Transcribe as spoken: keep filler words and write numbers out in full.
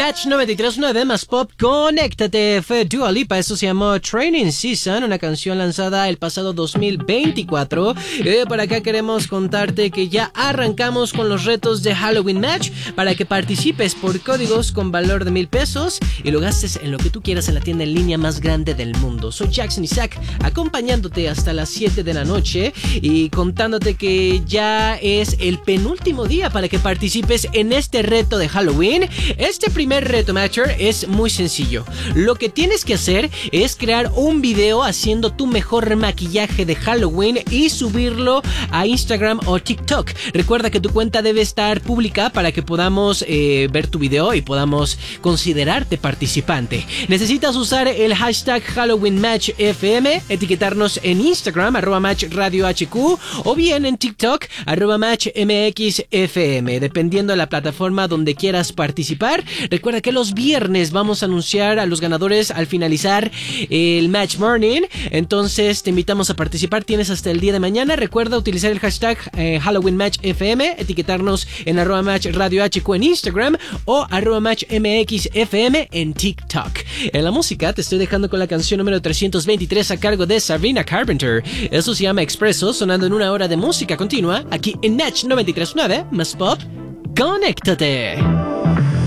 Match noventa y tres punto nueve más pop, conéctate. Fue Dua Lipa, esto se llamó Training Season, una canción lanzada el pasado dos mil veinticuatro. Eh, por acá queremos contarte que ya arrancamos con los retos de Halloween Match para que participes por códigos con valor de mil pesos y lo gastes en lo que tú quieras en la tienda en línea más grande del mundo. Soy Jackson Isaac, acompañándote hasta las siete de la noche y contándote que ya es el penúltimo día para que participes en este reto de Halloween. Este primer reto, Matcher, es muy sencillo. Lo que tienes que hacer es crear un video haciendo tu mejor maquillaje de Halloween y subirlo a Instagram o TikTok. Recuerda que tu cuenta debe estar pública para que podamos eh, ver tu video y podamos considerarte participante. Necesitas usar el hashtag Halloween Match F M, etiquetarnos en Instagram, arroba Match Radio H Q, o bien en TikTok, arroba Match M X F M, dependiendo de la plataforma donde quieras participar. Recuerda que los viernes vamos a anunciar a los ganadores al finalizar el Match Morning. Entonces te invitamos a participar. Tienes hasta el día de mañana. Recuerda utilizar el hashtag eh, Halloween Match F M, etiquetarnos en arroba Match Radio H Q en Instagram o arroba Match M X F M en TikTok. En la música te estoy dejando con la canción número trescientos veintitrés a cargo de Sabrina Carpenter. Eso se llama Expreso, sonando en una hora de música continua aquí en Match noventa y tres punto nueve más pop. ¡Conéctate!